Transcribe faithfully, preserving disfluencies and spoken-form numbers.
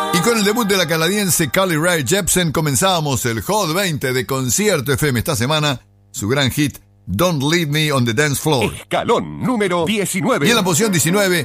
Y con el debut de la canadiense Carly Rae Jepsen comenzábamos el Hot veinte de Concierto F M esta semana, su gran hit Don't Leave Me on the Dance Floor. Escalón número diecinueve. Y en la posición diecinueve,